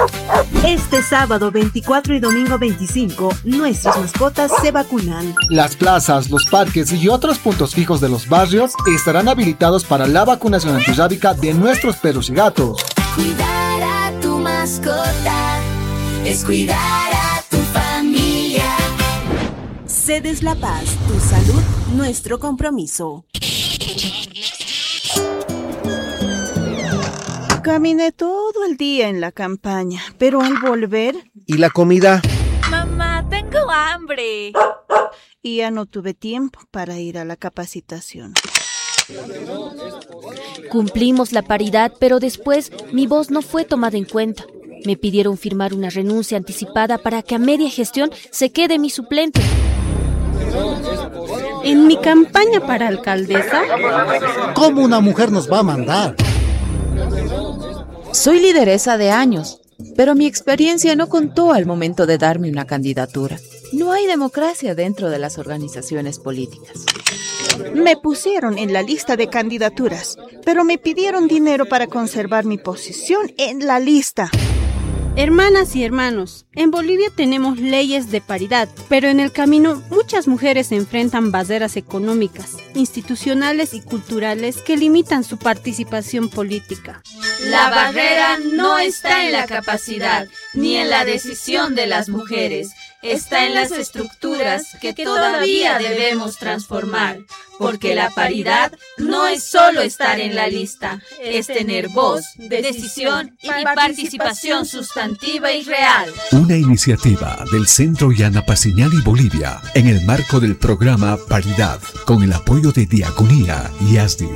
Este sábado 24 y domingo 25, nuestras mascotas se vacunan. Las plazas, los parques y otros puntos fijos de los barrios estarán habilitados para la vacunación antirrábica de nuestros perros y gatos. Cuidar a tu mascota es cuidar a tu familia. Cedes La Paz, tu salud, nuestro compromiso. Caminé todo el día en la campaña, pero al volver... ¿Y la comida? Mamá, tengo hambre. Y ya no tuve tiempo para ir a la capacitación. Cumplimos la paridad, pero después mi voz no fue tomada en cuenta. Me pidieron firmar una renuncia anticipada para que a media gestión se quede mi suplente. En mi campaña para alcaldesa... ¿Cómo una mujer nos va a mandar? Soy lideresa de años, pero mi experiencia no contó al momento de darme una candidatura. No hay democracia dentro de las organizaciones políticas. Me pusieron en la lista de candidaturas, pero me pidieron dinero para conservar mi posición en la lista. Hermanas y hermanos, en Bolivia tenemos leyes de paridad, pero en el camino muchas mujeres enfrentan barreras económicas, institucionales y culturales que limitan su participación política. La barrera no está en la capacidad ni en la decisión de las mujeres, está en las estructuras que todavía debemos transformar, porque la paridad no es solo estar en la lista, es tener voz, decisión y participación sustantiva y real. Una iniciativa del Centro Yana Paciñali Bolivia en el marco del programa Paridad, con el apoyo de Diaconía y ASDI.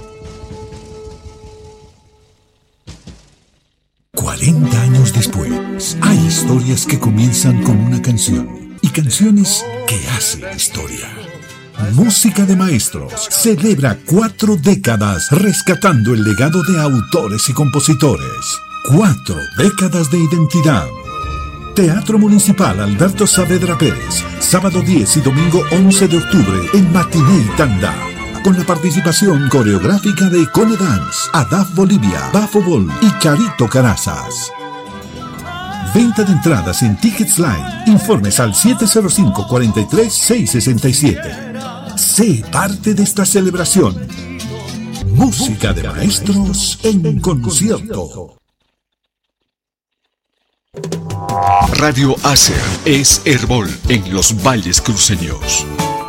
40 años después, hay historias que comienzan con una canción y canciones que hacen historia. Música de Maestros celebra 4 décadas rescatando el legado de autores y compositores. 4 décadas de identidad. Teatro Municipal Alberto Saavedra Pérez, sábado 10 y domingo 11 de octubre en Matiné y Tanda. Con la participación coreográfica de Cone Dance, ADAF Bolivia, Bafobol y Charito Carazas. Venta de entradas en Tickets Line. Informes al 705-43-667. Sé parte de esta celebración. Música de Maestros en concierto. Radio Acer es Herbol en los valles cruceños.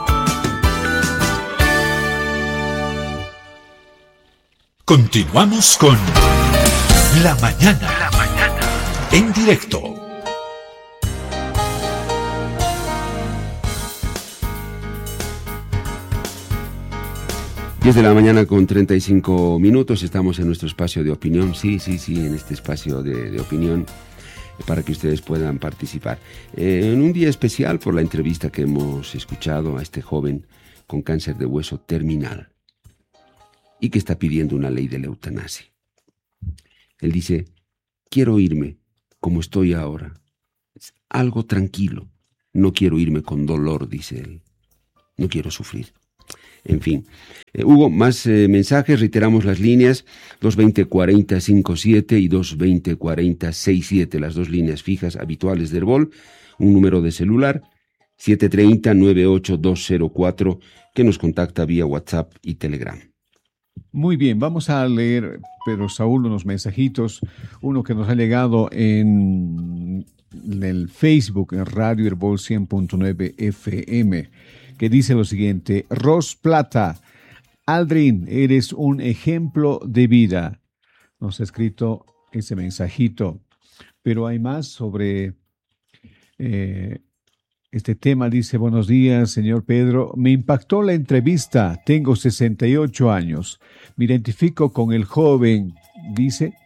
Continuamos con La Mañana. En directo. Diez de la mañana con 35 minutos. Estamos en nuestro espacio de opinión. Sí, en este espacio de opinión para que ustedes puedan participar. En un día especial por la entrevista que hemos escuchado a este joven con cáncer de hueso terminal y que está pidiendo una ley de la eutanasia. Él dice: quiero irme como estoy ahora, algo tranquilo, no quiero irme con dolor, dice él, no quiero sufrir. En fin, Hugo, más mensajes, reiteramos las líneas 220-4057 y 220-4067, las dos líneas fijas habituales de Herbol, un número de celular 730-98204 que nos contacta vía WhatsApp y Telegram. Muy bien, vamos a leer, Pedro Saúl, unos mensajitos. Uno que nos ha llegado en el Facebook, en Radio Herbol 100.9 FM, que dice lo siguiente: Ros Plata, Aldrin, eres un ejemplo de vida. Nos ha escrito ese mensajito, pero hay más sobre este tema. Dice: buenos días, señor Pedro. Me impactó la entrevista. Tengo 68 años. Me identifico con el joven, dice,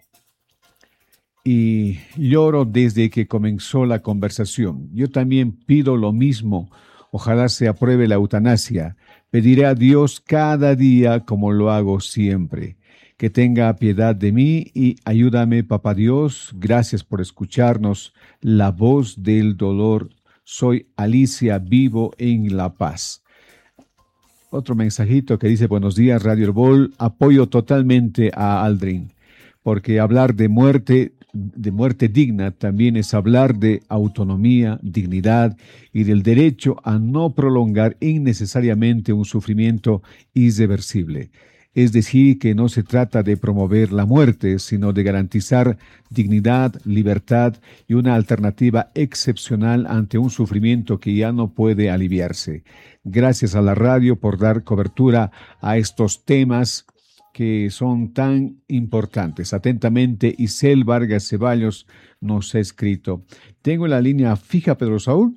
y lloro desde que comenzó la conversación. Yo también pido lo mismo. Ojalá se apruebe la eutanasia. Pediré a Dios cada día como lo hago siempre. Que tenga piedad de mí y ayúdame, Papá Dios. Gracias por escucharnos. La voz del dolor. Soy Alicia, vivo en La Paz. Otro mensajito que dice: buenos días, Radio Herbol. Apoyo totalmente a Aldrin, porque hablar de muerte de muerte digna también es hablar de autonomía, dignidad y del derecho a no prolongar innecesariamente un sufrimiento irreversible. Es decir, que no se trata de promover la muerte, sino de garantizar dignidad, libertad y una alternativa excepcional ante un sufrimiento que ya no puede aliviarse. Gracias a la radio por dar cobertura a estos temas que son tan importantes. Atentamente, Isel Vargas Ceballos nos ha escrito. Tengo en la línea fija Pedro Saúl.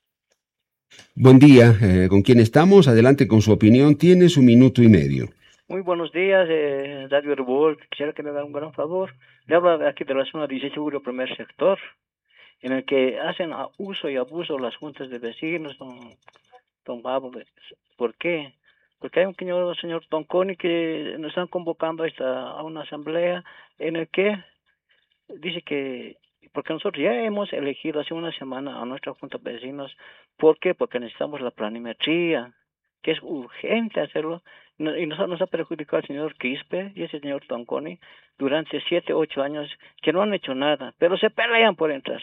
Buen día, ¿con quién estamos? Adelante con su opinión, tiene su minuto y medio. Muy buenos días, Radio Herbol. Quisiera que me haga un gran favor. Le hablo aquí de la zona 18 Julio, primer sector, en el que hacen uso y abuso las juntas de vecinos, don Pablo. ¿Por qué? Porque hay un señor Tonconi que nos están convocando a una asamblea en el que dice que, porque nosotros ya hemos elegido hace una semana a nuestra junta de vecinos. ¿Por qué? Porque necesitamos la planimetría, que es urgente hacerlo. Y nos ha perjudicado el señor Quispe y ese señor Tonconi durante 7, 8 años que no han hecho nada, pero se pelean por entrar.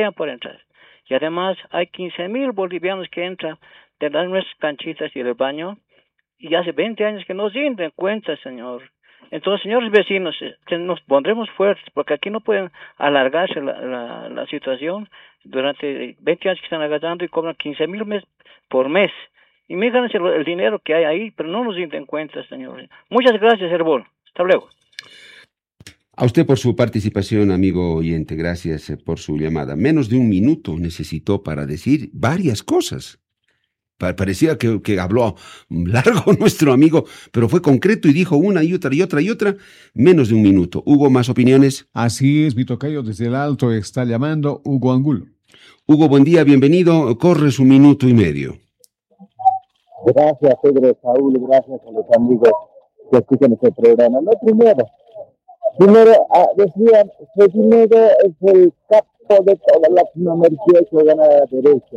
Y además hay 15,000 bolivianos que entran de las nuestras canchitas y del baño, y hace 20 años que nos rinden cuenta, señor. Entonces, señores vecinos, nos pondremos fuertes, porque aquí no pueden alargarse la situación. Durante 20 años que están agarrando y cobran 15,000 por mes. Y mírense el dinero que hay ahí, pero no nos rinden cuenta, señor. Muchas gracias, Herbol. Hasta luego. A usted por su participación, amigo oyente. Gracias por su llamada. Menos de un minuto necesitó para decir varias cosas. Parecía que habló largo nuestro amigo, pero fue concreto y dijo una y otra y otra y otra. Menos de un minuto. ¿Hugo, más opiniones? Así es, mi tocayo desde el Alto está llamando Hugo Angulo. Hugo, buen día, bienvenido. Corre su minuto y medio. Gracias, Pedro Saúl, gracias a los amigos que escuchan este programa. No, primero, decían que primero es el capo de toda Latinoamérica que gana la derecha.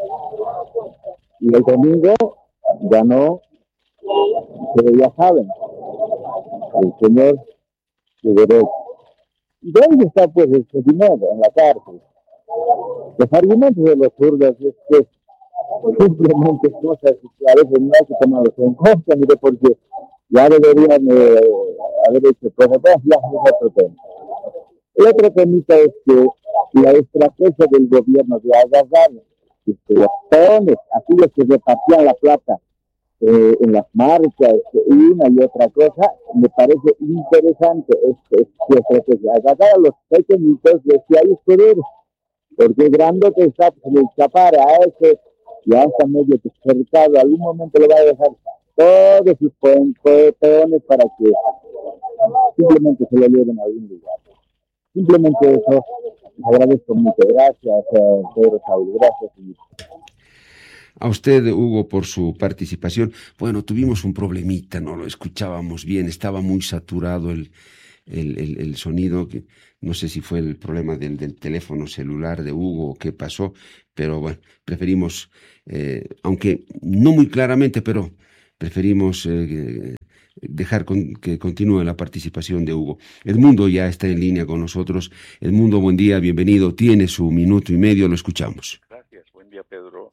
Y el domingo ganó, pero ya saben, el señor de derecha. ¿Y dónde está pues ese dinero? En la cárcel. Los argumentos de los zurdos es que simplemente cosas que a veces no hay que tomarlos en cuenta, mire, porque ya deberían haber hecho cosas, ya es otro tema. El otro temita es que la estrategia del gobierno de agarrar los peones, aquellos que repartían la plata en las marchas y una y otra cosa, me parece interesante esta estrategia. Agarrar a los pequeñitos de que hay poder, porque el grandote está, se le escapara a ese, ya está medio cercado, algún momento le va a dejar todos sus peones para que simplemente se lo lleven a algún lugar. Simplemente eso, agradezco mucho. Gracias, Pedro Saúl. Gracias. A usted, Hugo, por su participación. Bueno, tuvimos un problemita, no lo escuchábamos bien, estaba muy saturado el sonido, que no sé si fue el problema del teléfono celular de Hugo o qué pasó, pero bueno, preferimos, aunque no muy claramente, pero preferimos dejar que continúe la participación de Hugo. Edmundo ya está en línea con nosotros. Edmundo, buen día, bienvenido, tiene su minuto y medio, lo escuchamos. Gracias, buen día, Pedro.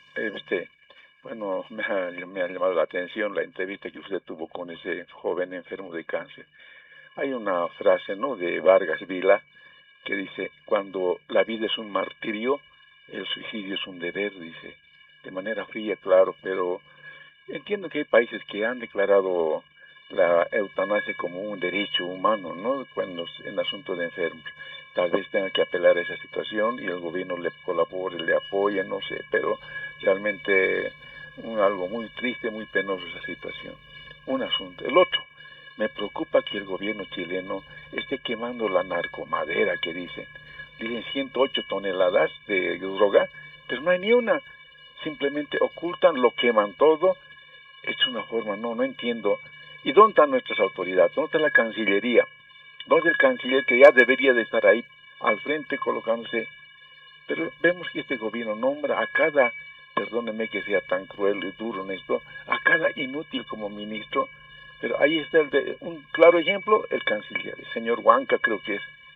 Bueno, me ha llamado la atención la entrevista que usted tuvo con ese joven enfermo de cáncer. Hay una frase, ¿no?, de Vargas Vila que dice: cuando la vida es un martirio, el suicidio es un deber, dice, de manera fría, claro, pero entiendo que hay países que han declarado la eutanasia como un derecho humano, ¿no?, cuando en asunto de enfermos. Tal vez tenga que apelar a esa situación y el gobierno le colabore, le apoye, no sé, pero realmente algo muy triste, muy penoso esa situación. Un asunto. El otro, me preocupa que el gobierno chileno esté quemando la narcomadera que dicen 108 toneladas de droga, pero no hay ni una. Simplemente ocultan, lo queman todo. Es una forma, no entiendo. ¿Y dónde están nuestras autoridades? ¿Dónde está la Cancillería? ¿Dónde el canciller que ya debería de estar ahí al frente colocándose? Pero vemos que este gobierno nombra a cada, perdónenme que sea tan cruel y duro en esto, a cada inútil como ministro. Pero ahí está un claro ejemplo, el canciller, el señor Huanca creo que es.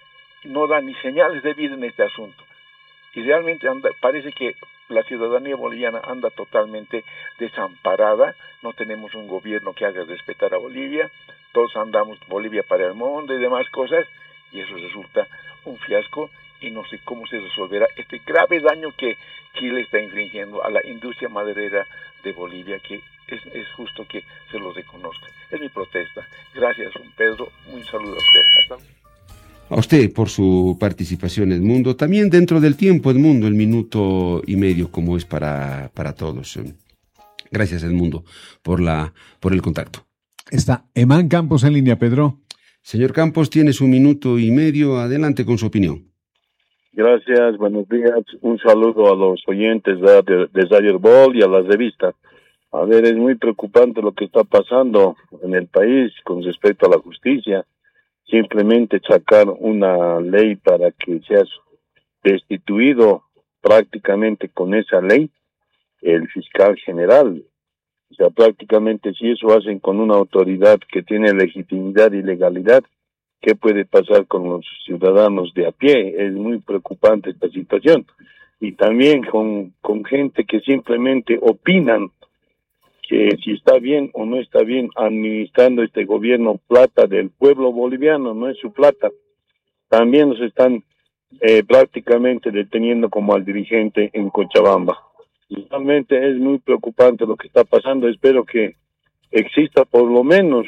no da ni señales de vida en este asunto. Y realmente parece que la ciudadanía boliviana anda totalmente desamparada. No tenemos un gobierno que haga respetar a Bolivia. Todos andamos Bolivia para el mundo y demás cosas, y eso resulta un fiasco, y no sé cómo se resolverá este grave daño que Chile está infligiendo a la industria maderera de Bolivia, que es justo que se lo reconozca. Es mi protesta. Gracias, don Pedro. Un saludo a usted. A usted por su participación, Edmundo. También dentro del tiempo, Edmundo, el minuto y medio, como es para todos. Gracias, Edmundo, por el contacto. Está Emán Campos en línea, Pedro. Señor Campos, tiene su minuto y medio. Adelante con su opinión. Gracias, buenos días. Un saludo a los oyentes de Radio Herbol y a las revistas. A ver, es muy preocupante lo que está pasando en el país con respecto a la justicia. Simplemente sacar una ley para que seas destituido prácticamente con esa ley el fiscal general. O sea, prácticamente si eso hacen con una autoridad que tiene legitimidad y legalidad, ¿qué puede pasar con los ciudadanos de a pie? Es muy preocupante esta situación. Y también con gente que simplemente opinan que si está bien o no está bien administrando este gobierno plata del pueblo boliviano, no es su plata. También nos están prácticamente deteniendo como al dirigente en Cochabamba. Realmente es muy preocupante lo que está pasando. Espero que exista por lo menos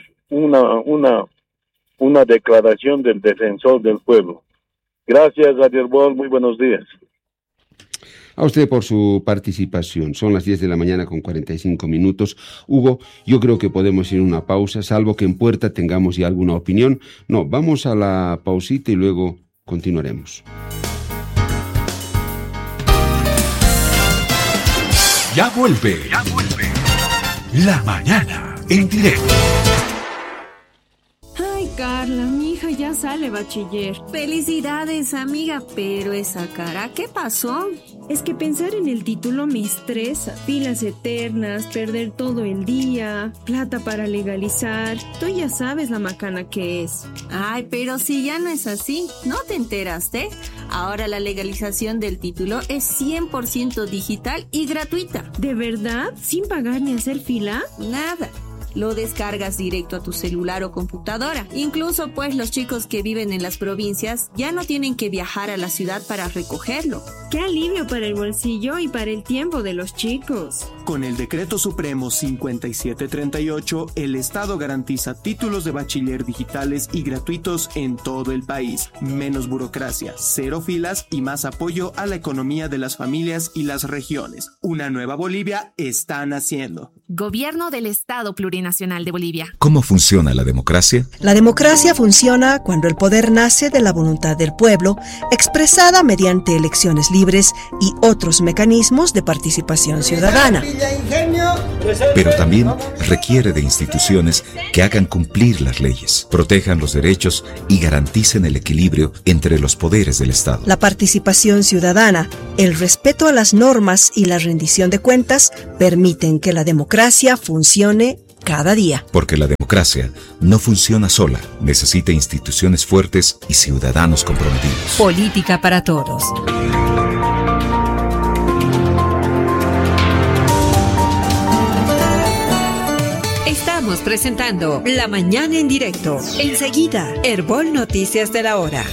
una declaración del defensor del pueblo. Gracias, Radio Herbol. Muy buenos días. A usted por su participación. Son las 10 de la mañana con 45 minutos. Hugo, yo creo que podemos ir a una pausa, salvo que en puerta tengamos ya alguna opinión. No, vamos a la pausita y luego continuaremos. Ya vuelve. La mañana en directo. Ay, Carla, mi hija ya sale bachiller. Felicidades, amiga, pero esa cara, ¿qué pasó? Es que pensar en el título me estresa. Filas eternas, perder todo el día, plata para legalizar. Tú ya sabes la macana que es. Ay, pero si ya no es así, ¿no te enteraste? Ahora la legalización del título es 100% digital y gratuita. ¿De verdad? ¿Sin pagar ni hacer fila? Nada. Lo descargas directo a tu celular o computadora. Incluso pues los chicos que viven en las provincias ya no tienen que viajar a la ciudad para recogerlo. ¡Qué alivio para el bolsillo y para el tiempo de los chicos! Con el Decreto Supremo 5738, el Estado garantiza títulos de bachiller digitales y gratuitos en todo el país. Menos burocracia, cero filas y más apoyo a la economía de las familias y las regiones. Una nueva Bolivia está naciendo. Gobierno del Estado Plurinacional de Bolivia. ¿Cómo funciona la democracia? La democracia funciona cuando el poder nace de la voluntad del pueblo, expresada mediante elecciones libres y otros mecanismos de participación ciudadana. Pero también requiere de instituciones que hagan cumplir las leyes, protejan los derechos y garanticen el equilibrio entre los poderes del Estado. La participación ciudadana, el respeto a las normas y la rendición de cuentas permiten que la democracia funcione cada día. Porque la democracia no funciona sola, necesita instituciones fuertes y ciudadanos comprometidos. Política para todos. Estamos presentando La Mañana en Directo. Enseguida, Herbol Noticias de la Hora.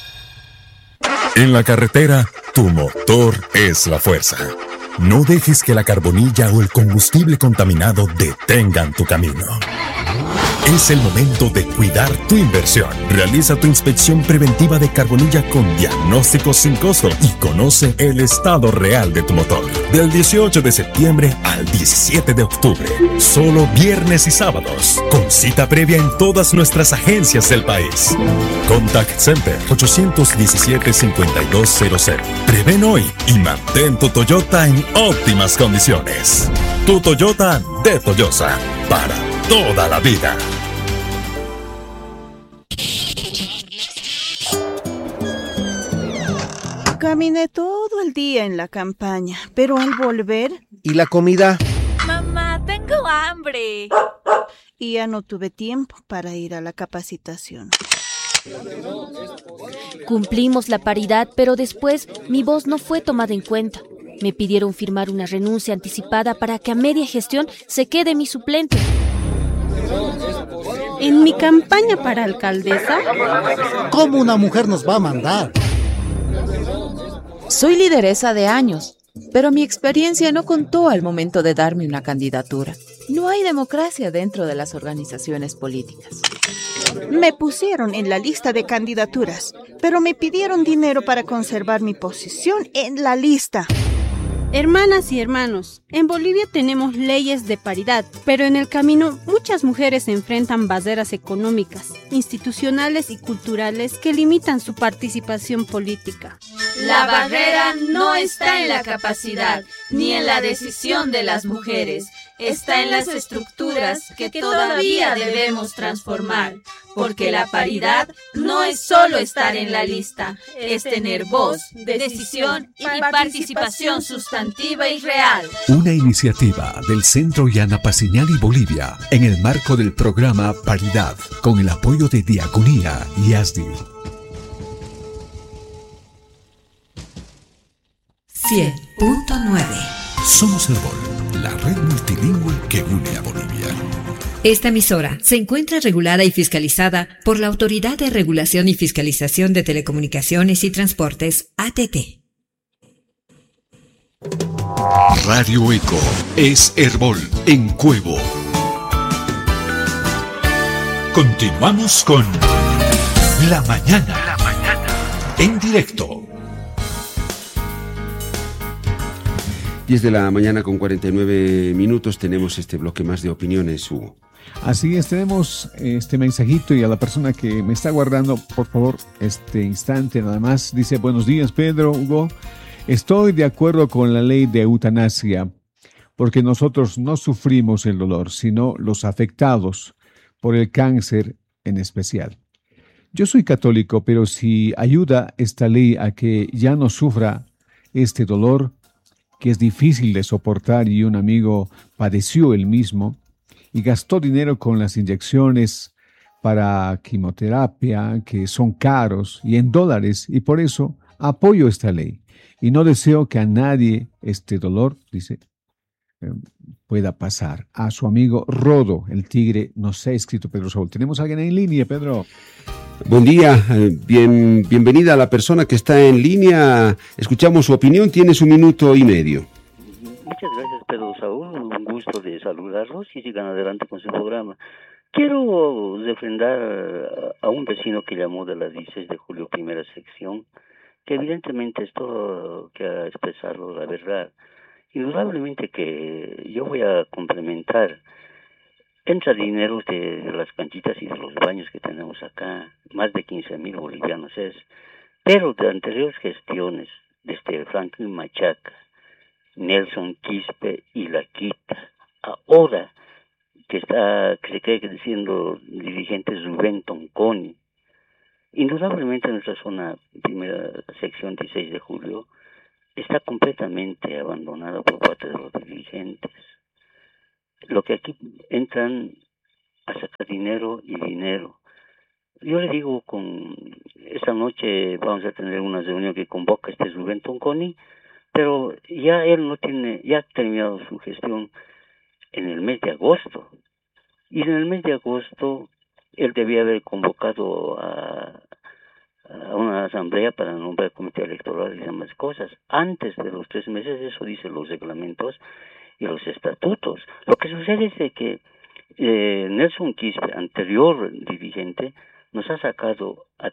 En la carretera, tu motor es la fuerza. No dejes que la carbonilla o el combustible contaminado detengan tu camino. Es el momento de cuidar tu inversión. Realiza tu inspección preventiva de carbonilla con diagnóstico sin costo y conoce el estado real de tu motor. Del 18 de septiembre al 17 de octubre. Solo viernes y sábados. Con cita previa en todas nuestras agencias del país. Contact Center 817-5200. Prevén hoy y mantén tu Toyota en óptimas condiciones. Tu Toyota de Toyosa. Para toda la vida. Caminé todo el día en la campaña, pero al volver... ¿Y la comida? Mamá, tengo hambre. Y ya no tuve tiempo para ir a la capacitación. Cumplimos la paridad, pero después mi voz no fue tomada en cuenta. Me pidieron firmar una renuncia anticipada para que a media gestión se quede mi suplente. En mi campaña para alcaldesa, ¿cómo una mujer nos va a mandar? Soy lideresa de años, pero mi experiencia no contó al momento de darme una candidatura. No hay democracia dentro de las organizaciones políticas. Me pusieron en la lista de candidaturas, pero me pidieron dinero para conservar mi posición en la lista. Hermanas y hermanos, en Bolivia tenemos leyes de paridad, pero en el camino muchas mujeres enfrentan barreras económicas, institucionales y culturales que limitan su participación política. La barrera no está en la capacidad ni en la decisión de las mujeres, está en las estructuras que todavía debemos transformar, porque la paridad no es solo estar en la lista, es tener voz, decisión y participación sustantiva y real. Una iniciativa del Centro Yana Paciñani Bolivia en el marco del programa Paridad, con el apoyo de Diaconía y ASDI. 100.9 Somos Herbol, la red multilingüe que une a Bolivia. Esta emisora se encuentra regulada y fiscalizada por la Autoridad de Regulación y Fiscalización de Telecomunicaciones y Transportes, ATT. Radio Eco es Herbol en Cuevo. Continuamos con La Mañana. En directo. 10 de la mañana con 49 minutos. Tenemos este bloque más de opiniones, Hugo. Así es, tenemos este mensajito y a la persona que me está guardando, por favor, este instante nada más. Dice: buenos días, Pedro, Hugo. Estoy de acuerdo con la ley de eutanasia porque nosotros no sufrimos el dolor, sino los afectados por el cáncer en especial. Yo soy católico, pero si ayuda esta ley a que ya no sufra este dolor, que es difícil de soportar, y un amigo padeció el mismo y gastó dinero con las inyecciones para quimioterapia, que son caros y en dólares, y por eso apoyo esta ley. Y no deseo que a nadie este dolor, dice, pueda pasar. A su amigo Rodo, el tigre, nos ha escrito Pedro Saúl. ¿Tenemos a alguien en línea, Pedro? Buen día, bienvenida a la persona que está en línea. Escuchamos su opinión, tienes 1 minuto y medio. Muchas gracias, Pedro Saúl, un gusto de saludarlos y sigan adelante con su programa. Quiero refrendar a un vecino que llamó de la 16 de julio, primera sección, que evidentemente es todo que ha expresado la verdad. Indudablemente que yo voy a complementar. Entra dinero de las canchitas y de los baños que tenemos acá, más de 15,000 bolivianos es. Pero de anteriores gestiones, desde Franklin Machaca, Nelson Quispe y La Quita, ahora que se cree que siendo dirigente Rubén Tonconi, indudablemente nuestra zona, primera sección 16 de julio, está completamente abandonada por parte de los dirigentes. Lo que aquí entran a sacar dinero y dinero. Yo le digo, esta noche vamos a tener una reunión que convoca Rubén Tonconi, pero ya él ya ha terminado su gestión en el mes de agosto. Y en el mes de agosto él debía haber convocado a una asamblea para nombrar comité electoral y demás cosas. Antes de los 3 meses, eso dicen los reglamentos y los estatutos. Lo que sucede es de que Nelson Quispe, anterior dirigente, nos ha sacado a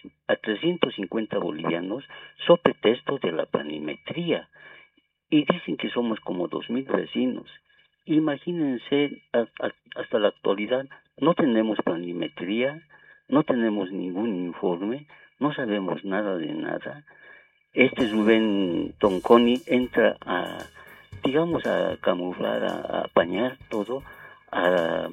350 bolivianos so pretexto de la planimetría, y dicen que somos como 2,000 vecinos. Imagínense, hasta la actualidad no tenemos planimetría, no tenemos ningún informe, no sabemos nada de nada. Rubén Tonconi entra a camuflar, a apañar todo, a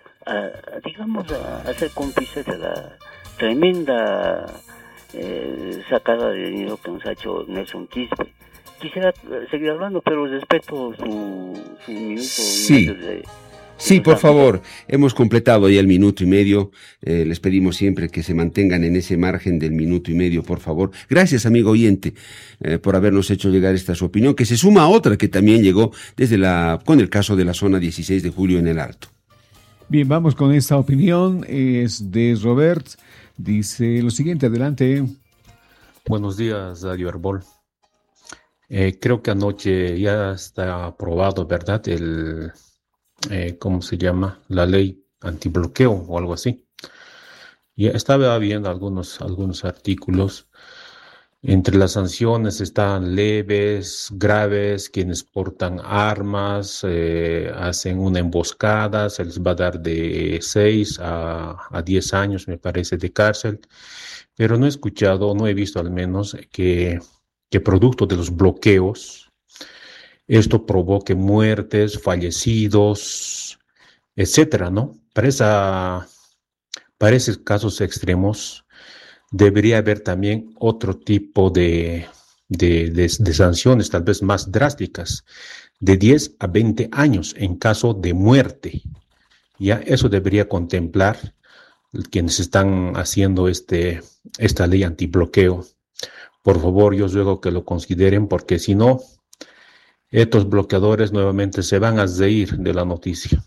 ser cómplice de la tremenda sacada de dinero que nos ha hecho Nelson Quispe. Quisiera seguir hablando, pero respeto su minuto Sí. Sí, por favor, hemos completado ya el minuto y medio. Les pedimos siempre que se mantengan en ese margen del minuto y medio, por favor. Gracias, amigo oyente, por habernos hecho llegar esta su opinión, que se suma a otra que también llegó con el caso de la zona 16 de julio en el Alto. Bien, vamos con esta opinión. Es de Robert. Dice lo siguiente, adelante. Buenos días, Radio Herbol. Creo que anoche ya está aprobado, ¿verdad? ¿Cómo se llama? La ley antibloqueo o algo así. Y estaba viendo algunos artículos. Entre las sanciones están leves, graves, quienes portan armas, hacen una emboscada, se les va a dar de 6 a 10 años, me parece, de cárcel. Pero no he escuchado, no he visto al menos que producto de los bloqueos esto provoque muertes, fallecidos, etcétera, ¿no? Para esos casos extremos debería haber también otro tipo de sanciones, tal vez más drásticas, de 10 a 20 años en caso de muerte. Ya eso debería contemplar quienes están haciendo esta ley antibloqueo. Por favor, yo os ruego que lo consideren, porque si no, estos bloqueadores nuevamente se van a reír de la noticia.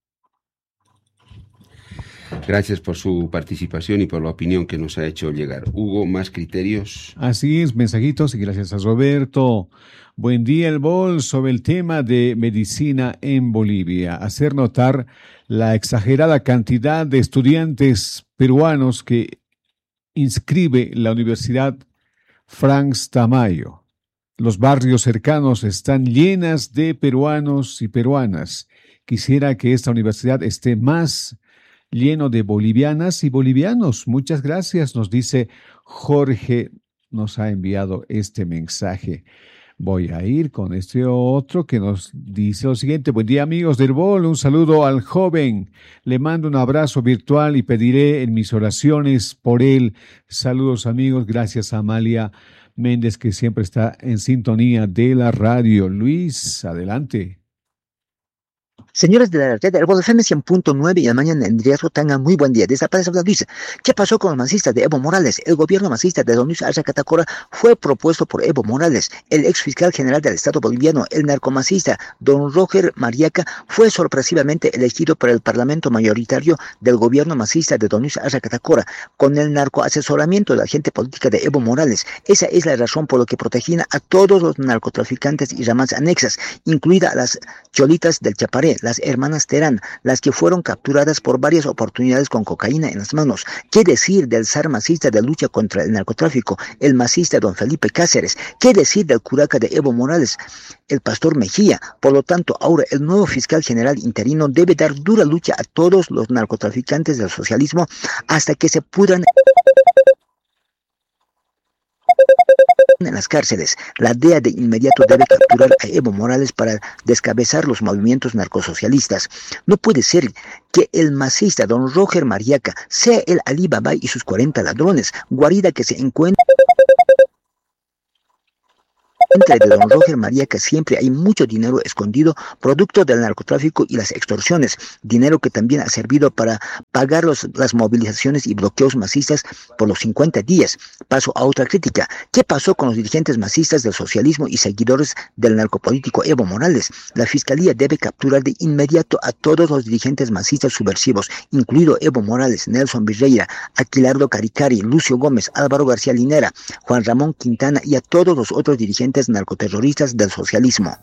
Gracias por su participación y por la opinión que nos ha hecho llegar. Hugo, ¿más criterios? Así es, mensajitos, y gracias a Roberto. Buen día, el BOL, sobre el tema de medicina en Bolivia. Hacer notar la exagerada cantidad de estudiantes peruanos que inscribe la Universidad Franz Tamayo. Los barrios cercanos están llenas de peruanos y peruanas. Quisiera que esta universidad esté más lleno de bolivianas y bolivianos. Muchas gracias, nos dice Jorge, nos ha enviado este mensaje. Voy a ir con este otro que nos dice lo siguiente. Buen día, amigos del BOL, un saludo al joven. Le mando un abrazo virtual y pediré en mis oraciones por él. Saludos, amigos. Gracias a Amalia Méndez, que siempre está en sintonía de la radio. Luis, adelante. Señores de la red Herbol FM 100.9 y la mañana en riesgo, tengan muy buen día. Desaparece habla Luis. ¿Qué pasó con los masistas de Evo Morales? El gobierno masista de Don Luis Arce Catacora fue propuesto por Evo Morales. El ex fiscal general del Estado boliviano, el narcomasista Don Roger Mariaca, fue sorpresivamente elegido por el parlamento mayoritario del gobierno masista de Don Luis Arce Catacora, con el narcoasesoramiento de la agente política de Evo Morales. Esa es la razón por la que protegían a todos los narcotraficantes y ramas anexas, incluidas las cholitas del Chaparé, las hermanas Terán, las que fueron capturadas por varias oportunidades con cocaína en las manos. ¿Qué decir del zar masista de lucha contra el narcotráfico, el masista don Felipe Cáceres? ¿Qué decir del curaca de Evo Morales, el pastor Mejía? Por lo tanto, ahora el nuevo fiscal general interino debe dar dura lucha a todos los narcotraficantes del socialismo hasta que se pudran en las cárceles. La DEA de inmediato debe capturar a Evo Morales para descabezar los movimientos narcosocialistas. No puede ser que el masista don Roger Mariaca sea el Alí Baba y sus 40 ladrones, guarida que se encuentra de don Roger Mariaca. Siempre hay mucho dinero escondido, producto del narcotráfico y las extorsiones, dinero que también ha servido para pagar las movilizaciones y bloqueos masistas por los 50 días. Paso a otra crítica. ¿Qué pasó con los dirigentes masistas del socialismo y seguidores del narcopolítico Evo Morales? La Fiscalía debe capturar de inmediato a todos los dirigentes masistas subversivos, incluido Evo Morales, Nelson Virreira, Aquilardo Caricari, Lucio Gómez, Álvaro García Linera, Juan Ramón Quintana y a todos los otros dirigentes narcoterroristas del socialismo.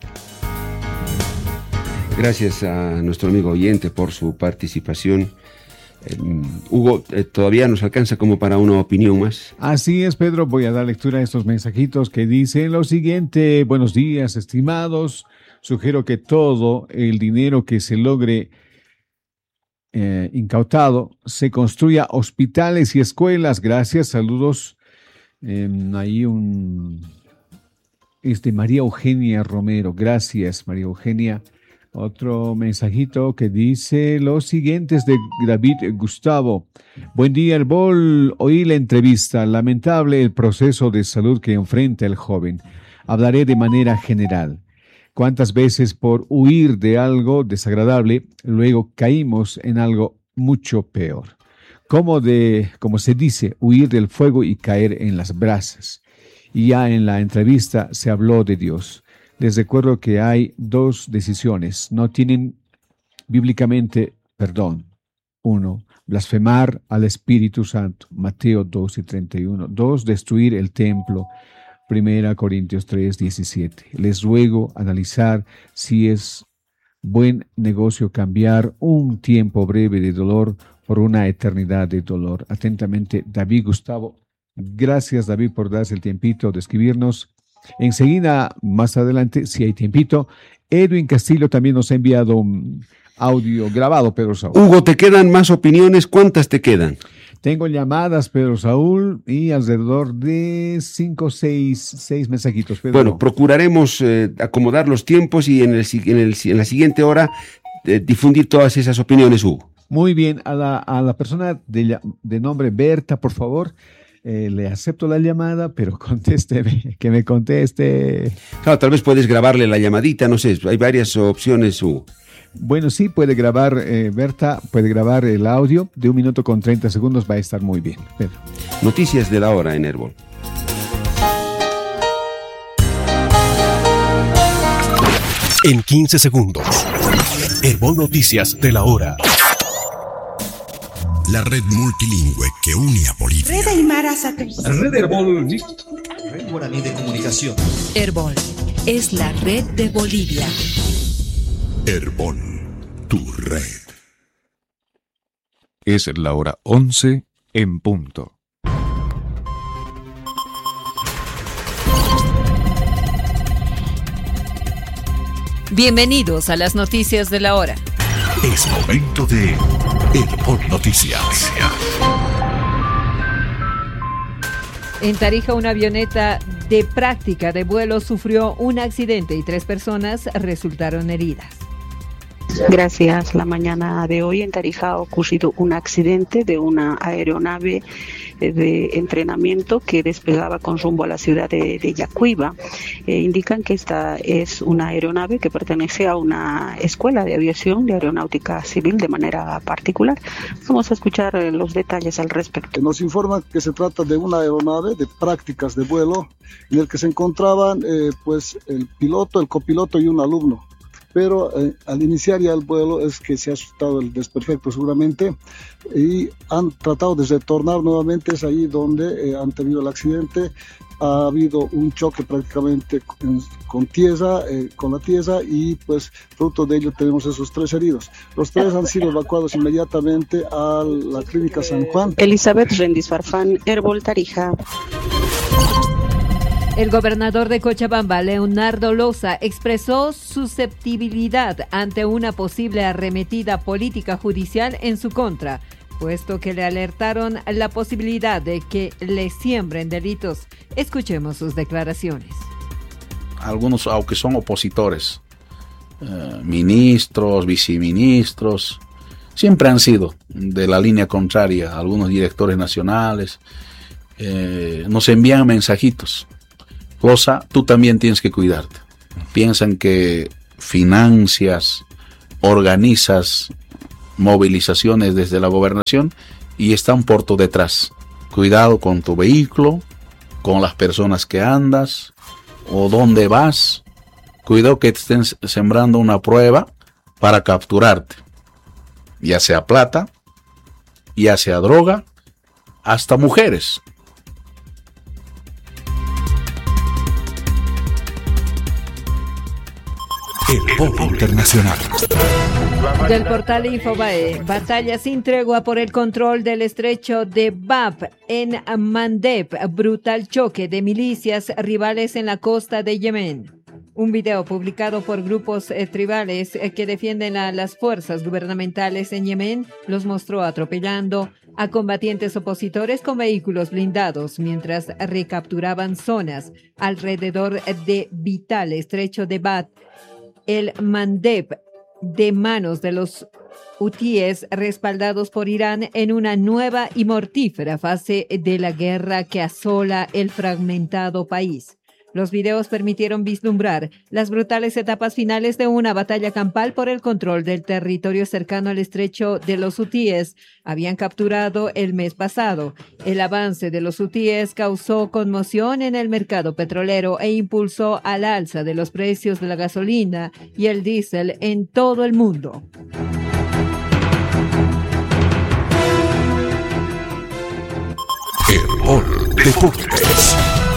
Gracias a nuestro amigo oyente por su participación. Hugo, ¿todavía nos alcanza como para una opinión más? Así es, Pedro. Voy a dar lectura a estos mensajitos que dicen lo siguiente. Buenos días, estimados. Sugiero que todo el dinero que se logre incautado se construya hospitales y escuelas. Gracias, saludos. Ahí es de María Eugenia Romero. Gracias, María Eugenia. Otro mensajito que dice lo siguiente es de David Gustavo. Buen día, el BOL. Oí la entrevista. Lamentable el proceso de salud que enfrenta el joven. Hablaré de manera general. ¿Cuántas veces por huir de algo desagradable, luego caímos en algo mucho peor? Como se dice, huir del fuego y caer en las brasas. Y ya en la entrevista se habló de Dios. Les recuerdo que hay dos decisiones. No tienen bíblicamente perdón. 1. Blasfemar al Espíritu Santo. Mateo 2:31. 2. Destruir el templo. 1 Corintios 3:17. Les ruego analizar si es buen negocio cambiar un tiempo breve de dolor por una eternidad de dolor. Atentamente, David Gustavo. Gracias, David, por darse el tiempito de escribirnos. Enseguida, más adelante, si hay tiempito, Edwin Castillo también nos ha enviado un audio grabado, Pedro Saúl. Hugo, ¿te quedan más opiniones? ¿Cuántas te quedan? Tengo llamadas, Pedro Saúl, y alrededor de 5 o 6 mensajitos. Pedro. Bueno, procuraremos acomodar los tiempos y en la siguiente hora difundir todas esas opiniones, Hugo. Muy bien, a la persona de nombre Berta, por favor, le acepto la llamada, pero contésteme, que me conteste. Claro, tal vez puedes grabarle la llamadita, no sé, hay varias opciones, Hugo. Bueno, sí, puede grabar, Berta, puede grabar el audio de 1 minuto con 30 segundos, va a estar muy bien. Pedro. Noticias de la hora en Herbol. En 15 segundos, Herbol Noticias de la hora. La red multilingüe que une a Bolivia. Red Aymara Satélite. Red Herbol. Red Guaraní de Comunicación. Herbol es la red de Bolivia. Herbol, tu red. Es la hora 11 en punto. Bienvenidos a las noticias de la hora. Es momento de Herbol Noticias. En Tarija, una avioneta de práctica de vuelo sufrió un accidente y 3 personas resultaron heridas. Gracias. La mañana de hoy en Tarija ha ocurrido un accidente de una aeronave de entrenamiento que despegaba con rumbo a la ciudad de Yacuiba. Indican que esta es una aeronave que pertenece a una escuela de aviación de aeronáutica civil de manera particular. Vamos a escuchar los detalles al respecto. Nos informan que se trata de una aeronave de prácticas de vuelo en el que se encontraban pues el piloto, el copiloto y un alumno. Pero al iniciar ya el vuelo es que se ha suscitado el desperfecto seguramente y han tratado de retornar nuevamente, es ahí donde han tenido el accidente. Ha habido un choque prácticamente con la tierra y pues fruto de ello tenemos esos 3 heridos. Los 3 han sido evacuados inmediatamente a la clínica San Juan. Elizabeth Rendis Farfán, Herbol Tarija. El gobernador de Cochabamba, Leonardo Loza, expresó susceptibilidad ante una posible arremetida política judicial en su contra, puesto que le alertaron la posibilidad de que le siembren delitos. Escuchemos sus declaraciones. Algunos, aunque son opositores, ministros, viceministros, siempre han sido de la línea contraria. Algunos directores nacionales nos envían mensajitos. Loza, tú también tienes que cuidarte. Piensan que financias, organizas movilizaciones desde la gobernación y están por tu detrás. Cuidado con tu vehículo, con las personas que andas o dónde vas. Cuidado que te estén sembrando una prueba para capturarte. Ya sea plata, ya sea droga, hasta mujeres. Herbol Internacional. Del portal Infobae, batalla sin tregua por el control del estrecho de Bab en Mandeb, brutal choque de milicias rivales en la costa de Yemen. Un video publicado por grupos tribales que defienden a las fuerzas gubernamentales en Yemen los mostró atropellando a combatientes opositores con vehículos blindados mientras recapturaban zonas alrededor de vital estrecho de Bab el Mandeb de manos de los hutíes respaldados por Irán en una nueva y mortífera fase de la guerra que asola el fragmentado país. Los videos permitieron vislumbrar las brutales etapas finales de una batalla campal por el control del territorio cercano al estrecho de los hutíes. Habían capturado el mes pasado. El avance de los hutíes causó conmoción en el mercado petrolero e impulsó al alza de los precios de la gasolina y el diésel en todo el mundo. Herbol Deportes.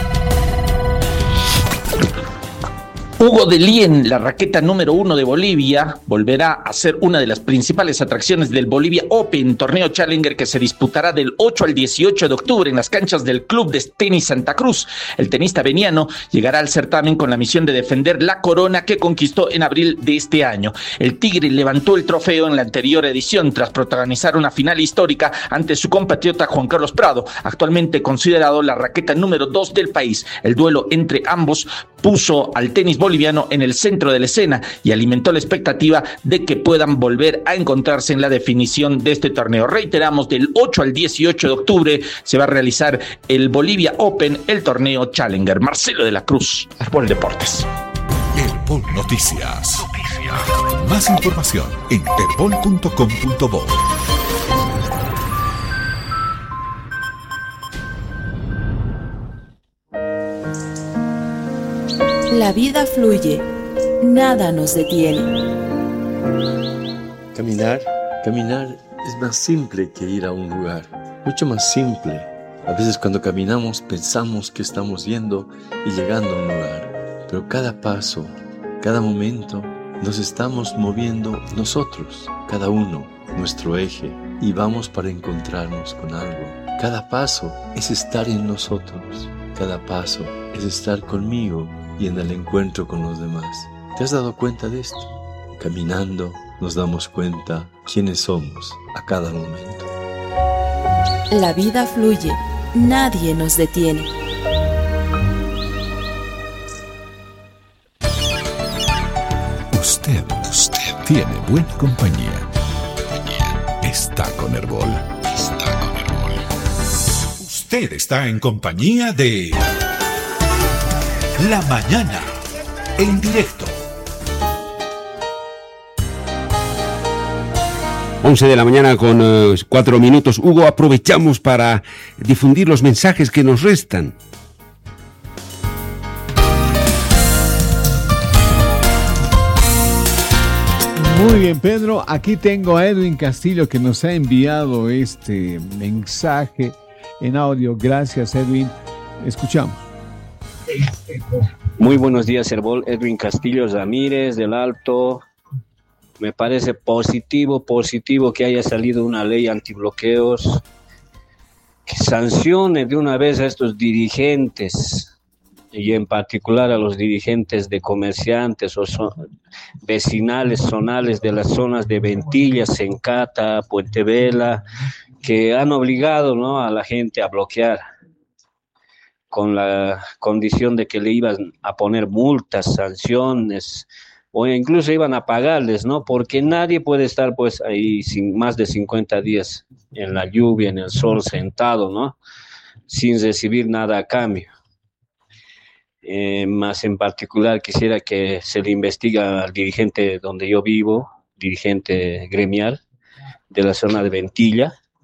Hugo Dellien, la raqueta número 1 de Bolivia, volverá a ser una de las principales atracciones del Bolivia Open, torneo Challenger que se disputará del 8 al 18 de octubre en las canchas del Club de Tenis Santa Cruz. El tenista veniano llegará al certamen con la misión de defender la corona que conquistó en abril de este año. El Tigre levantó el trofeo en la anterior edición tras protagonizar una final histórica ante su compatriota Juan Carlos Prado, actualmente considerado la raqueta número 2 del país. El duelo entre ambos puso al tenis boliviano en el centro de la escena y alimentó la expectativa de que puedan volver a encontrarse en la definición de este torneo. Reiteramos, del 8 al 18 de octubre se va a realizar el Bolivia Open, el torneo Challenger. Marcelo de la Cruz, Herbol Deportes. Herbol Noticias. Más información en herbol.com.bo. La vida fluye, nada nos detiene. Caminar es más simple que ir a un lugar, mucho más simple. A veces cuando caminamos pensamos que estamos yendo y llegando a un lugar, pero cada paso, cada momento, nos estamos moviendo nosotros, cada uno, nuestro eje, y vamos para encontrarnos con algo. Cada paso es estar en nosotros, cada paso es estar conmigo y en el encuentro con los demás. ¿Te has dado cuenta de esto? Caminando nos damos cuenta quiénes somos a cada momento. La vida fluye, nadie nos detiene. Usted tiene buena compañía. Está con Herbol. Usted está en compañía de La Mañana en directo. 11 de la mañana con 4 minutos. Hugo, aprovechamos para difundir los mensajes que nos restan. Muy bien, Pedro. Aquí tengo a Edwin Castillo que nos ha enviado este mensaje en audio. Gracias, Edwin. Escuchamos. Muy buenos días, Herbol. Edwin Castillo Ramírez del Alto. Me parece positivo que haya salido una ley antibloqueos que sancione de una vez a estos dirigentes y en particular a los dirigentes de comerciantes o vecinales, zonales de las zonas de Ventilla, Sencata, Puente Vela, que han obligado, ¿no?, a la gente a bloquear con la condición de que le iban a poner multas, sanciones, o incluso iban a pagarles, ¿no? Porque nadie puede estar pues ahí sin más de 50 días en la lluvia, en el sol, sentado, ¿no?, sin recibir nada a cambio. Más en particular quisiera que se le investiga al dirigente donde yo vivo, dirigente gremial de la zona de Ventilla,